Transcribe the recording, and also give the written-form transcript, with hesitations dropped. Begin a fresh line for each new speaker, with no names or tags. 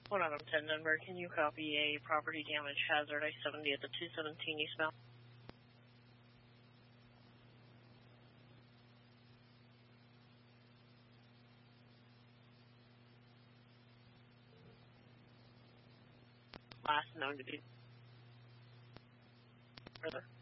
1 out of 10 Denver, can you copy a property damage hazard I-70 at the 217 eastbound? Last known to be further.